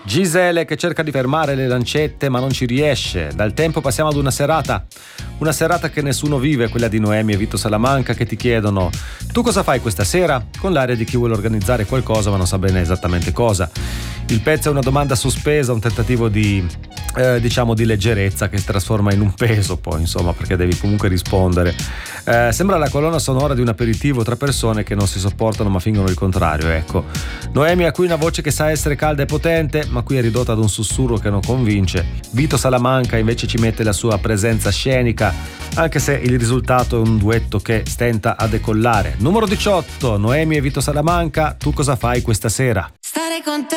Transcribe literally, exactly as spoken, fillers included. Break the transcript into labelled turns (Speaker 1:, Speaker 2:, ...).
Speaker 1: Gisele che cerca di fermare le lancette ma non ci riesce. Dal tempo passiamo ad una serata, una serata che nessuno vive, quella di Noemi e Vito Salamanca, che ti chiedono: tu cosa fai questa sera? Con l'aria di chi vuole organizzare qualcosa ma non sa bene esattamente cosa. Il pezzo è una domanda sospesa, un tentativo di eh, diciamo di leggerezza che si trasforma in un peso poi, insomma, perché devi comunque rispondere. Eh, sembra la colonna sonora di un aperitivo tra persone che non si sopportano ma fingono il contrario, ecco. Noemi ha qui una voce che sa essere calda e potente, ma qui è ridotta ad un sussurro che non convince. Vito Salamanca invece ci mette la sua presenza scenica, anche se il risultato è un duetto che stenta a decollare. Numero diciotto, Noemi e Vito Salamanca, tu cosa fai questa sera?
Speaker 2: Stare con te